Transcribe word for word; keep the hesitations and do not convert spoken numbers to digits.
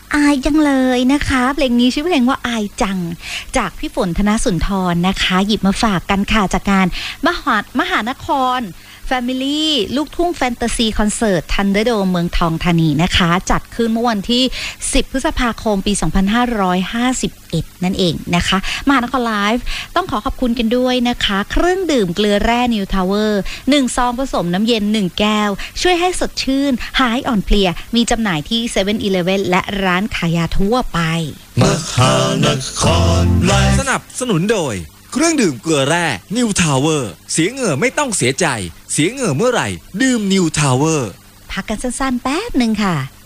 อายจังเลยนะคะเพลงนี้ชื่อเพลงว่าอายจังจากพี่ฝนธนสุนทรนะคะหยิบมาฝากกันค่ะจากงานมหามหานคร Family ลูกทุ่งแฟนตาซีคอนเสิร์ตทันเดอร์โดมเมืองทองธานีนะคะจัดขึ้นเมื่อวันที่สิบพฤษภาคมปีสองพันห้าร้อยห้าสิบเอ็ดนั่นเองนะคะมหานครไลฟ์ต้องขอขอบคุณกันด้วยนะคะเครื่องดื่มเกลือแร่นิวทาวเวอร์หนึ่งซองผสมน้ำเย็นหนึ่งแก้วช่วยให้สดชื่นหายอ่อนเพลียมีจำหน่ายที่ เซเว่น อีเลฟเว่น และร้านขายยาทั่วไปมหานครไลฟ์สนับสนุนโดยเครื่องดื่มเกลือแร่นิวทาวเวอร์เสียเหงื่อไม่ต้องเสียใจเสียเหงื่อเมื่อไหร่ดื่มนิวทาวเวอร์พักกันสั้นๆแป๊บหนึ่งค่ะ